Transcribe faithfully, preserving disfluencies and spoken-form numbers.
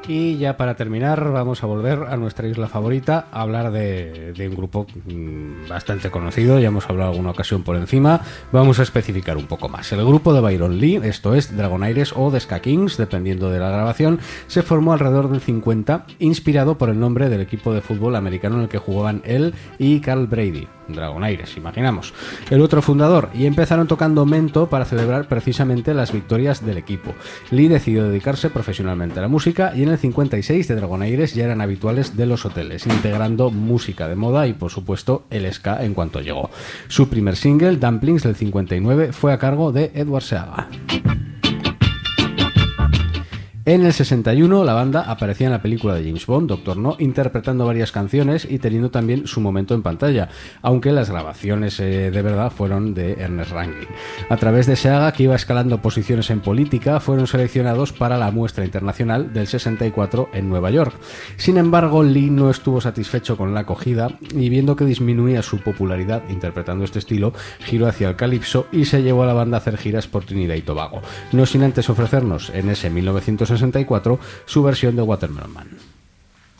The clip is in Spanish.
Y ya para terminar vamos a volver a nuestra isla favorita a hablar de, de un grupo mmm, bastante conocido, ya hemos hablado alguna ocasión por encima, vamos a especificar un poco más. El grupo de Byron Lee, esto es Dragonaires o The Ska Kings, dependiendo de la grabación, se formó alrededor del cincuenta, inspirado por el nombre del equipo de fútbol americano en el que jugaban él y Carl Brady. Dragonaires, imaginamos. El otro fundador, y empezaron tocando mento para celebrar precisamente las victorias del equipo. Lee decidió dedicarse profesionalmente a la música y en el cincuenta y seis de Dragonaires ya eran habituales de los hoteles, integrando música de moda y por supuesto el ska en cuanto llegó. Su primer single, Dumplings, del cincuenta y nueve, fue a cargo de Edward Seaga. En el sesenta y uno la banda aparecía en la película de James Bond, Doctor No, interpretando varias canciones y teniendo también su momento en pantalla, aunque las grabaciones eh, de verdad fueron de Ernest Ranglin. A través de Seaga, que iba escalando posiciones en política, fueron seleccionados para la muestra internacional del sesenta y cuatro en Nueva York. Sin embargo, Lee no estuvo satisfecho con la acogida y viendo que disminuía su popularidad interpretando este estilo, giró hacia el calipso y se llevó a la banda a hacer giras por Trinidad y Tobago, no sin antes ofrecernos en ese mil novecientos sesenta y cuatro su versión de Watermelon Man.